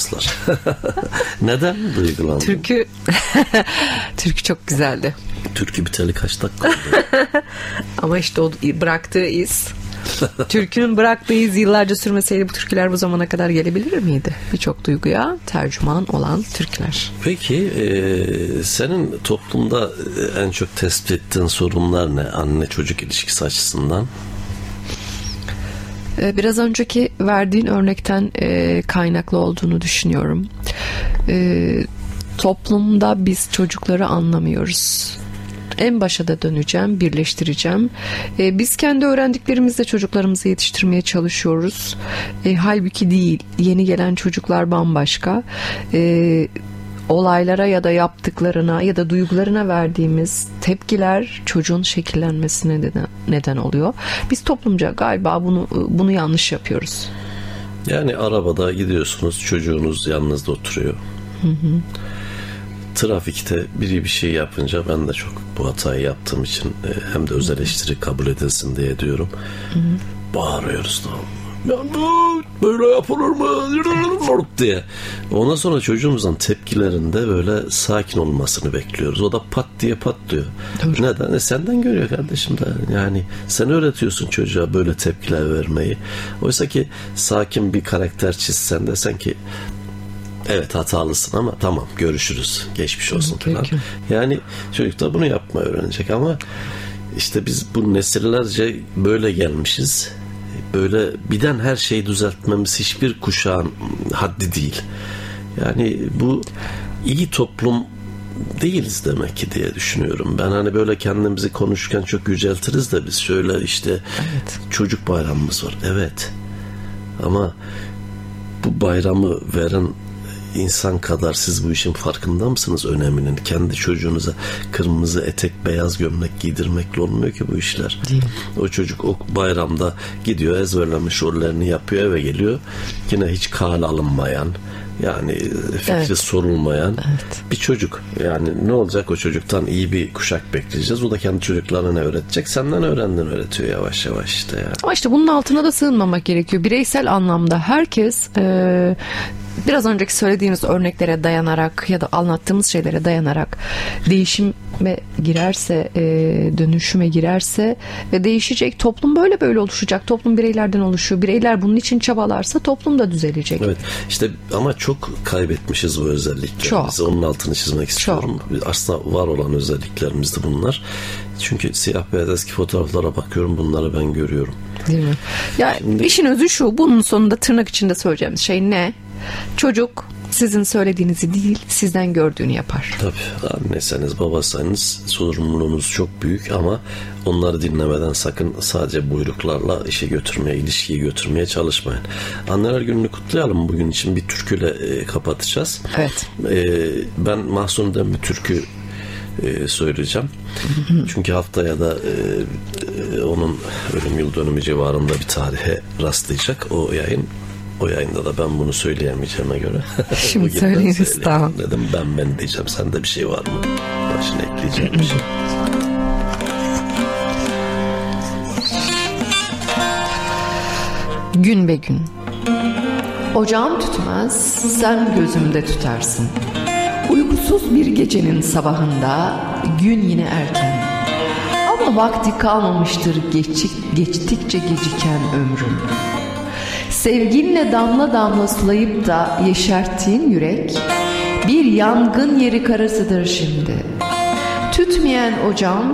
kızlar. Neden duygulandın? Türkü çok güzeldi. Türkü biteli kaç dakika oldu? Ama işte o bıraktığı iz. Türkünün bıraktığı iz yıllarca sürmeseydi bu türküler bu zamana kadar gelebilir miydi? Birçok duyguya tercüman olan türküler. Peki senin toplumda en çok tespit ettiğin sorunlar ne? Anne çocuk ilişkisi açısından. Biraz önceki verdiğin örnekten kaynaklı olduğunu düşünüyorum. Toplumda biz çocukları anlamıyoruz. En başa da döneceğim, birleştireceğim. Biz kendi öğrendiklerimizle çocuklarımızı yetiştirmeye çalışıyoruz. Halbuki değil. Yeni gelen çocuklar bambaşka. Olaylara ya da yaptıklarına ya da duygularına verdiğimiz tepkiler çocuğun şekillenmesine neden oluyor. Biz toplumca galiba bunu yanlış yapıyoruz. Yani arabada gidiyorsunuz, çocuğunuz yanınızda oturuyor. Hı hı. Trafikte biri bir şey yapınca ben de çok bu hatayı yaptığım için hem de öz eleştiri kabul edilsin diye diyorum. Hı hı. Bağırıyoruz da. Ya böyle yapılır mı diye. Ondan sonra çocuğumuzun tepkilerinde böyle sakin olmasını bekliyoruz. O da pat diye patlıyor. Doğru. Neden? Senden görüyor kardeşim de. Yani sen öğretiyorsun çocuğa böyle tepkiler vermeyi. Oysa ki sakin bir karakter çizsen desen ki evet hatalısın ama tamam görüşürüz. Geçmiş olsun falan. Yani çocuk da bunu yapmayı öğrenecek ama işte biz bu nesillerce böyle gelmişiz. Böyle birden her şeyi düzeltmemiz hiçbir kuşağın haddi değil. Yani bu iyi toplum değiliz demek ki diye düşünüyorum. Ben hani böyle kendimizi konuşurken çok yüceltiriz de biz şöyle işte evet. Çocuk bayramımız var. Evet. Ama bu bayramı veren insan kadar siz bu işin farkında mısınız öneminin? Kendi çocuğunuza kırmızı etek, beyaz gömlek giydirmekle olmuyor ki bu işler. Değil. O çocuk o bayramda gidiyor, ezberlemiş rollerini yapıyor, eve geliyor. Yine hiç kale alınmayan, yani fikri evet. Sorulmayan evet. Bir çocuk. Yani ne olacak o çocuktan? İyi bir kuşak bekleyeceğiz. O da kendi çocuklarına ne öğretecek? Senden öğrendiğini öğretiyor yavaş yavaş işte yani. Ama işte bunun altına da sığınmamak gerekiyor. Bireysel anlamda herkes biraz önceki söylediğimiz örneklere dayanarak ya da anlattığımız şeylere dayanarak değişime girerse, dönüşüme girerse değişecek. Toplum böyle oluşacak. Toplum bireylerden oluşuyor. Bireyler bunun için çabalarsa toplum da düzelecek. Evet. İşte ama çok kaybetmişiz bu özelliklerimizi. Onun altını çizmek istiyorum. Çok. Aslında var olan özelliklerimiz de bunlar. Çünkü siyah beyaz eski fotoğraflara bakıyorum. Bunları ben görüyorum. Değil mi? Ya işin özü şu. Bunun sonunda tırnak içinde söyleyeceğimiz şey ne? Çocuk sizin söylediğinizi değil, sizden gördüğünü yapar. Tabii. Anneseniz, babasanız sorumluluğunuz çok büyük ama onları dinlemeden sakın sadece buyruklarla işi götürmeye, ilişkiyi götürmeye çalışmayın. Anneler Günü'nü kutlayalım. Bugün için bir türküyle kapatacağız. Evet. Ben Mahsuni'den bir türkü söyleyeceğim. Çünkü haftaya da onun ölüm yıl dönümü civarında bir tarihe rastlayacak o yayın. O yayında da ben bunu söyleyemeyeceğime göre. Şimdi söyleyiniz tamam. Dedim ben diyeceğim. Sende bir şey var mı? Başına ekleyeceğim bir şey. Gün be gün. Ocağım tütmez, sen gözümde tütersin. Uykusuz bir gecenin sabahında gün yine erken. Ama vakti kalmamıştır geçtikçe geciken ömrüm. Sevginle damla damla sulayıp da yeşerttiğin yürek bir yangın yeri karasıdır şimdi. Tütmeyen ocağım